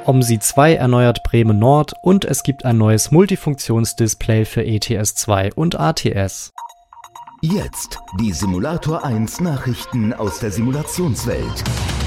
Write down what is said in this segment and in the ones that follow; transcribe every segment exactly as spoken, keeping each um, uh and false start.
OMSI zwei erneuert Bremen Nord und es gibt ein neues Multifunktionsdisplay für E T S zwei und A T S. Jetzt die Simulator eins Nachrichten aus der Simulationswelt.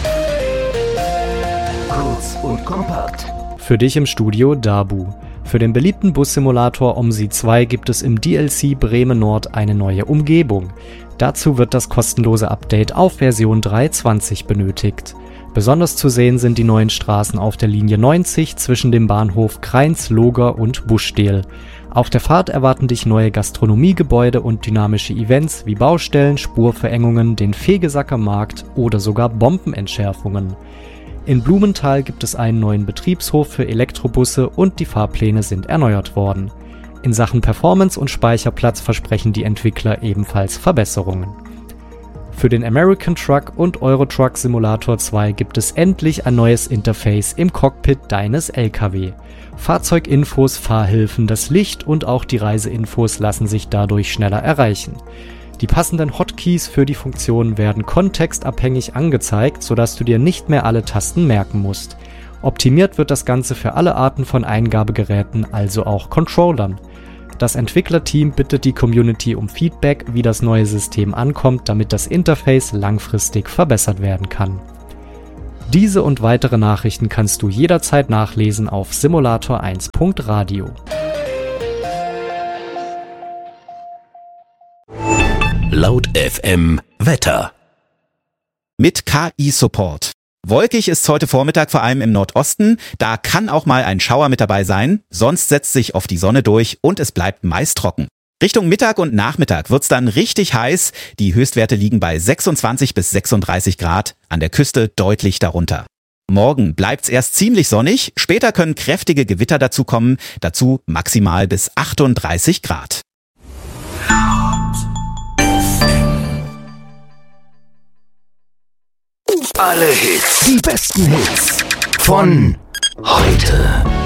Kurz und kompakt. Für dich im Studio Dabu. Für den beliebten Bussimulator OMSI zwei gibt es im D L C Bremen Nord eine neue Umgebung. Dazu wird das kostenlose Update auf Version drei Punkt zwanzig benötigt. Besonders zu sehen sind die neuen Straßen auf der Linie neunzig zwischen dem Bahnhof Kreins, Loger und Buschdehl. Auf der Fahrt erwarten dich neue Gastronomiegebäude und dynamische Events wie Baustellen, Spurverengungen, den Fegesacker Markt oder sogar Bombenentschärfungen. In Blumenthal gibt es einen neuen Betriebshof für Elektrobusse und die Fahrpläne sind erneuert worden. In Sachen Performance und Speicherplatz versprechen die Entwickler ebenfalls Verbesserungen. Für den American Truck und Euro Truck Simulator zwei gibt es endlich ein neues Interface im Cockpit deines L K W. Fahrzeuginfos, Fahrhilfen, das Licht und auch die Reiseinfos lassen sich dadurch schneller erreichen. Die passenden Hotkeys für die Funktionen werden kontextabhängig angezeigt, sodass du dir nicht mehr alle Tasten merken musst. Optimiert wird das Ganze für alle Arten von Eingabegeräten, also auch Controllern. Das Entwicklerteam bittet die Community um Feedback, wie das neue System ankommt, damit das Interface langfristig verbessert werden kann. Diese und weitere Nachrichten kannst du jederzeit nachlesen auf simulator eins Punkt radio. Laut F M Wetter. Mit K I-Support. Wolkig ist heute Vormittag vor allem im Nordosten, da kann auch mal ein Schauer mit dabei sein, sonst setzt sich oft die Sonne durch und es bleibt meist trocken. Richtung Mittag und Nachmittag wird's dann richtig heiß, die Höchstwerte liegen bei sechsundzwanzig bis sechsunddreißig Grad, an der Küste deutlich darunter. Morgen bleibt's erst ziemlich sonnig, später können kräftige Gewitter dazukommen, dazu maximal bis achtunddreißig Grad. Alle Hits, die besten Hits von heute.